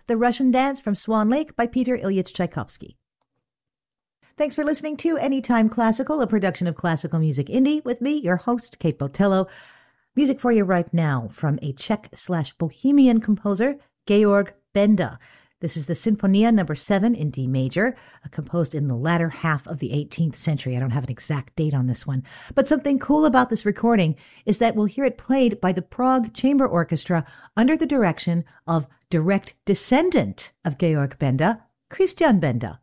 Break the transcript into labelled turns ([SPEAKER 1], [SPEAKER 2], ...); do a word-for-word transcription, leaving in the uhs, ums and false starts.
[SPEAKER 1] The Russian Dance from Swan Lake by Peter Ilyich Tchaikovsky. Thanks for listening to Anytime Classical, a production of Classical Music Indie, with me, your host, Kate Botello. Music for you right now from a Czech slash Bohemian composer, Georg Benda. This is the Sinfonia number seven in D major, uh, composed in the latter half of the eighteenth century. I don't have an exact date on this one. But something cool about this recording is that we'll hear it played by the Prague Chamber Orchestra under the direction of direct descendant of Georg Benda, Christian Benda.